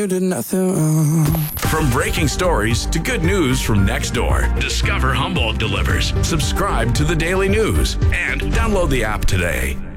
You did nothing wrong. From breaking stories to good news from next door, Discover Humboldt delivers. Subscribe to the Daily News and download the app today.